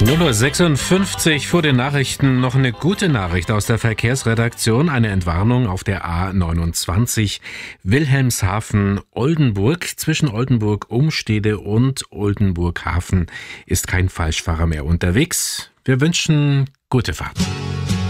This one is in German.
0:56 Uhr vor den Nachrichten noch eine gute Nachricht aus der Verkehrsredaktion. Eine Entwarnung auf der A29 Wilhelmshaven-Oldenburg. Zwischen Oldenburg-Umstede und Oldenburg-Hafen ist kein Falschfahrer mehr unterwegs. Wir wünschen gute Fahrt.